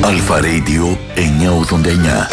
Αλφα Radio 989.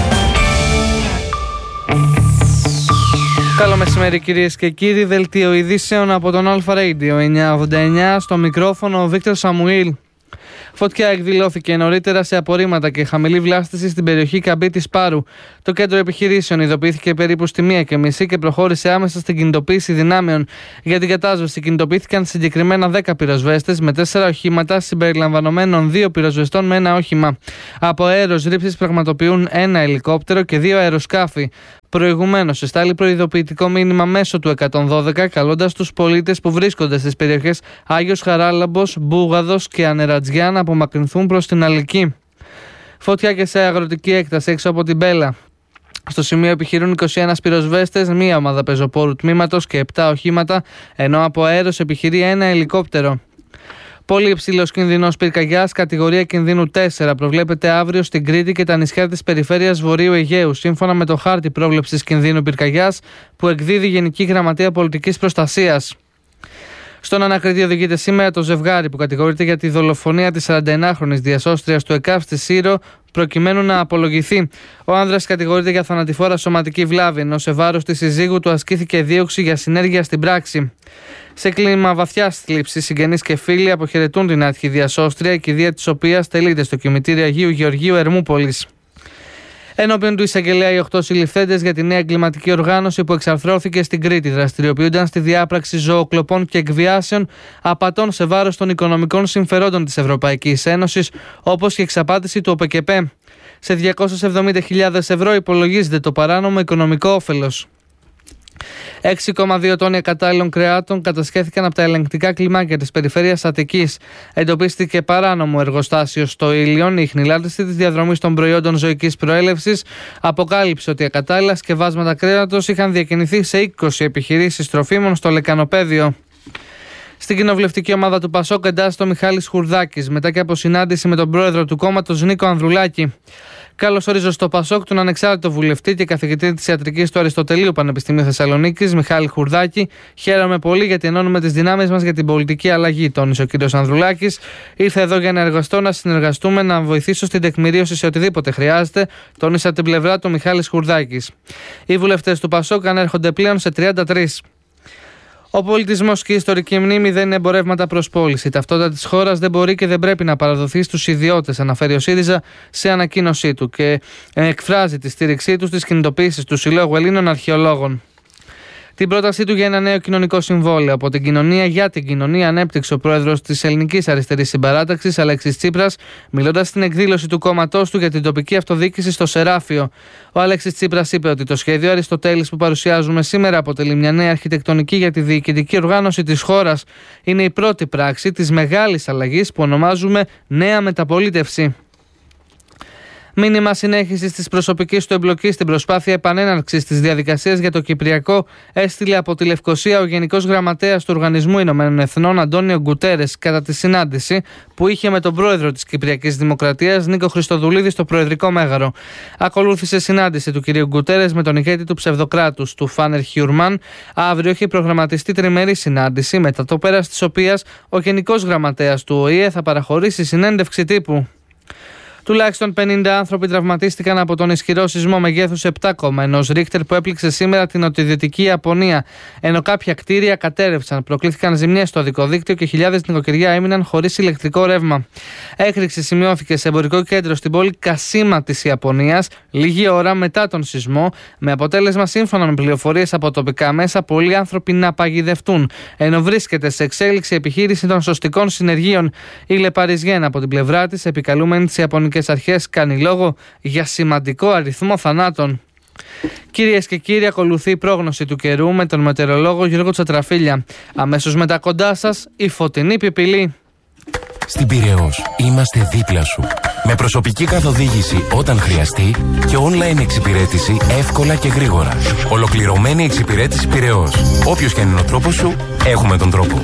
Καλό μεσημέρι κυρίες και κύριοι, δελτίο ειδήσεων από τον Αλφα Radio 989, στο μικρόφωνο ο Βίκτορ Σαμουήλ. Φωτιά εκδηλώθηκε νωρίτερα σε απορρίμματα και χαμηλή βλάστηση στην περιοχή Καμπίτης Πάρου. Το κέντρο επιχειρήσεων ειδοποιήθηκε περίπου στη 1:30 και προχώρησε άμεσα στην κινητοποίηση δυνάμεων. Για την κατάσβεση κινητοποιήθηκαν συγκεκριμένα 10 πυροσβέστες με 4 οχήματα, συμπεριλαμβανομένων 2 πυροσβεστών με 1 όχημα. Από αέρος ρήψεις πραγματοποιούν 1 ελικόπτερο και 2 αεροσκάφη. Προηγουμένως, εστάλει προειδοποιητικό μήνυμα μέσω του 112, καλώντας τους πολίτες που βρίσκονται στις περιοχές Άγιος Χαράλαμπος, Μπούγαδος και Ανερατζιά να απομακρυνθούν προς την Αλική. Φωτιά και σε αγροτική έκταση έξω από την Μπέλα. Στο σημείο επιχειρούν 21 πυροσβέστες, 1 ομάδα πεζοπόρου τμήματος και 7 οχήματα, ενώ από αέρος επιχειρεί 1 ελικόπτερο. Πολύ υψηλός κινδυνός πυρκαγιάς, κατηγορία κινδύνου 4, προβλέπεται αύριο στην Κρήτη και τα νησιά της περιφέρειας Βορείου Αιγαίου, σύμφωνα με το χάρτη πρόβλεψης κινδύνου πυρκαγιάς που εκδίδει η Γενική Γραμματεία Πολιτικής Προστασίας. Στον ανακριτή οδηγείται σήμερα το ζευγάρι που κατηγορείται για τη δολοφονία της 41χρονης διασώστριας του ΕΚΑΒ στη Σύρο, προκειμένου να απολογηθεί. Ο άνδρας κατηγορείται για θανατηφόρα σωματική βλάβη, ενώ σε βάρος της συζύγου του ασκήθηκε δίωξη για συνέργεια στην πράξη. Σε κλίμα βαθιάς θλίψης, συγγενείς και φίλοι αποχαιρετούν την άτυχη διασώστρια, η κηδεία της οποίας τελείται στο κημητήριο Αγίου Γεωργίου Ερμούπολης. Ενώπιον του εισαγγελέα, οι 8 συλληφθέντες για τη νέα εγκληματική οργάνωση που εξαρθρώθηκε στην Κρήτη δραστηριοποιούνταν στη διάπραξη ζωοκλοπών και εκβιάσεων, απατών σε βάρος των οικονομικών συμφερόντων της Ευρωπαϊκής Ένωσης, όπως και εξαπάτηση του ΟΠΕΚΕΠΕ. Σε 270.000 ευρώ υπολογίζεται το παράνομο οικονομικό όφελος. 6,2 τόνια κατάλληλων κρεάτων κατασχέθηκαν από τα ελεγκτικά κλιμάκια της περιφέρειας Αττικής. Εντοπίστηκε παράνομο εργοστάσιο στο Ήλιον. Η χνηλάτιστη της διαδρομής των προϊόντων ζωικής προέλευσης αποκάλυψε ότι ακατάλληλα σκευάσματα κρέατος είχαν διακινηθεί σε 20 επιχειρήσεις τροφίμων στο Λεκανοπέδιο. Στην κοινοβουλευτική ομάδα του Πασόκ εντάσσεται ο Μιχάλης Χουρδάκης μετά και από συνάντηση με τον πρόεδρο του κόμματος Νίκο Ανδρουλάκη. Καλωσορίζω στο Πασόκ τον ανεξάρτητο βουλευτή και καθηγητή της ιατρικής του Αριστοτελείου Πανεπιστημίου Θεσσαλονίκης, Μιχάλη Χουρδάκη. Χαίρομαι πολύ γιατί ενώνουμε τις δυνάμεις μας για την πολιτική αλλαγή, τόνισε ο κ. Ανδρουλάκης. Ήρθα εδώ για να εργαστώ, να συνεργαστούμε, να βοηθήσω στην τεκμηρίωση σε οτιδήποτε χρειάζεται, τόνισε από την πλευρά του Μιχάλης Χουρδάκης. Οι βουλευτές του Πασόκ ανέρχονται πλέον σε 33. Ο πολιτισμός και η ιστορική μνήμη δεν είναι εμπορεύματα προς πώληση. Η ταυτότητα της χώρας δεν μπορεί και δεν πρέπει να παραδοθεί στους ιδιώτες, αναφέρει ο ΣΥΡΙΖΑ σε ανακοίνωσή του και εκφράζει τη στήριξή του στις κινητοποίησεις του Συλλόγου Ελλήνων Αρχαιολόγων. Την πρότασή του για ένα νέο κοινωνικό συμβόλαιο από την κοινωνία για την κοινωνία ανέπτυξε ο πρόεδρος της Ελληνικής Αριστερής Συμπαράταξης, Αλέξης Τσίπρας, μιλώντας στην εκδήλωση του κόμματός του για την τοπική αυτοδιοίκηση στο Σεράφιο. Ο Αλέξης Τσίπρας είπε ότι το σχέδιο Αριστοτέλης που παρουσιάζουμε σήμερα αποτελεί μια νέα αρχιτεκτονική για τη διοικητική οργάνωση της χώρας. Είναι η πρώτη πράξη της μεγάλης αλλαγής που ονομάζουμε νέα μεταπολίτευση. Μήνυμα συνέχισης της προσωπικής του εμπλοκής στην προσπάθεια επανέναρξης της διαδικασίας για το Κυπριακό έστειλε από τη Λευκοσία ο Γενικός Γραμματέας του Οργανισμού Ηνωμένων Εθνών Αντώνιο Γκουτέρες κατά τη συνάντηση που είχε με τον πρόεδρο της Κυπριακής Δημοκρατίας Νίκο Χριστοδουλίδη στο Προεδρικό Μέγαρο. Ακολούθησε συνάντηση του κ. Γκουτέρες με τον ηγέτη του ψευδοκράτους του Φάνερ Χιουρμάν. Αύριο έχει προγραμματιστεί τριμερή συνάντηση, μετά το πέρας της οποίας ο Γενικός Γραμματέας του ΟΗΕ θα παραχωρήσει συνέντευξη τύπου. Τουλάχιστον 50 άνθρωποι τραυματίστηκαν από τον ισχυρό σεισμό μεγέθους 7,1 Ρίχτερ που έπληξε σήμερα την νοτιοδυτική Ιαπωνία, ενώ κάποια κτίρια κατέρρευσαν. Προκλήθηκαν ζημιές στο οδικό δίκτυο και χιλιάδες νοικοκυριά έμειναν χωρίς ηλεκτρικό ρεύμα. Έκρηξη σημειώθηκε σε εμπορικό κέντρο στην πόλη Κασίμα της Ιαπωνίας λίγη ώρα μετά τον σεισμό, με αποτέλεσμα, σύμφωνα με πληροφορίες από τοπικά μέσα, πολλοί άνθρωποι να παγιδευτούν. Ενώ βρίσκεται σε εξέλιξη επιχείρηση των σωστικών συνεργείων, η Λεπαριζιέν από την πλευρά της, επικαλούμενη τις Ιαπωνικές αρχές, κάνει λόγο για σημαντικό αριθμό θανάτων. Κυρίες και κύριοι, ακολουθεί η πρόγνωση του καιρού με τον μετεωρολόγο Γιώργο Τσατραφίλια. Αμέσως μετά κοντά σας η φωτεινή πιπηλή. Στην Πειραιώς είμαστε δίπλα σου. Με προσωπική καθοδήγηση όταν χρειαστεί και online εξυπηρέτηση εύκολα και γρήγορα. Ολοκληρωμένη εξυπηρέτηση Πειραιώς. Όποιος και αν είναι ο τρόπος σου, έχουμε τον τρόπο.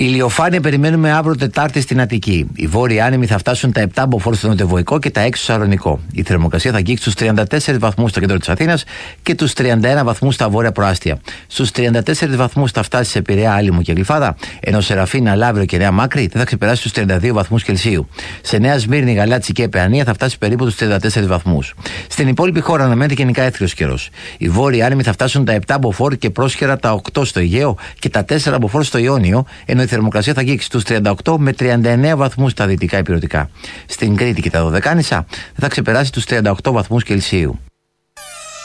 Ηλιοφάνεια περιμένουμε αύριο Τετάρτη στην Αττική. Οι βόρειοι άνεμοι θα φτάσουν τα 7 μποφόρ στο νοτιοβοϊκό και τα 6 στο Σαλονικό. Η θερμοκρασία θα αγγίξει στους 34 βαθμούς στο κέντρο της Αθήνας και τους 31 βαθμούς στα βόρεια προάστια. Στους 34 βαθμούς θα φτάσει σε Πειραιά, Άλυμο και Γλυφάδα, ενώ σε Ραφίνα, Λαύριο και Νέα Μάκρη δεν θα ξεπεράσει τους 32 βαθμούς Κελσίου. Σε Νέα Σμύρνη, Γαλάτσι και Παιανία θα φτάσει περίπου τους 34 βαθμούς. Στην υπόλοιπη χώρα αναμένεται γενικά έθριος καιρός. Οι βόρειοι άνεμοι θα φτάσουν τα 7 μποφόρ και πρόσχερα τα 8 στο Αιγαίο και τα 4 μποφόρ στο Ιόνιο, ενώ η θερμοκρασία θα αγγίξει στους 38 με 39 βαθμούς στα δυτικά ηπειρωτικά. Στην Κρήτη και τα Δωδεκάνησα θα ξεπεράσει τους 38 βαθμούς Κελσίου.